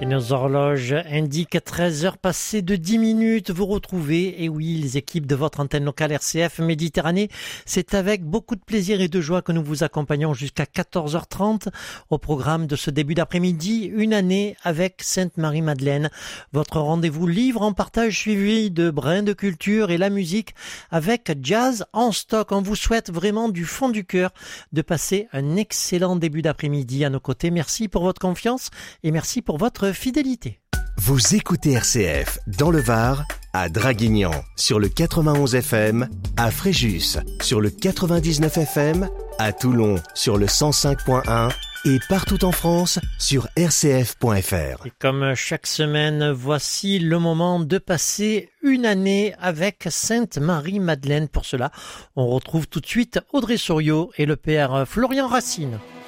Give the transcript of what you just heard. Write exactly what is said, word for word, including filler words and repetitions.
Et nos horloges indiquent treize heures passées de dix minutes. Vous retrouvez, et oui, les équipes de votre antenne locale R C F Méditerranée. C'est avec beaucoup de plaisir et de joie que nous vous accompagnons jusqu'à quatorze heures trente au programme de ce début d'après-midi. Une année avec Sainte-Marie-Madeleine. Votre rendez-vous livre en partage suivi de brins de culture et la musique avec Jazz en stock. On vous souhaite vraiment du fond du cœur de passer un excellent début d'après-midi à nos côtés. Merci pour votre confiance et merci pour votre fidélité. Vous écoutez R C F dans le Var, à Draguignan sur le quatre-vingt-onze F M, à Fréjus sur le quatre-vingt-dix-neuf F M, à Toulon sur le cent cinq point un et partout en France sur r c f point f r. Et comme chaque semaine, voici le moment de passer une année avec Sainte-Marie-Madeleine. Pour cela, on retrouve tout de suite Audrey Souriau et le père Florian Racine.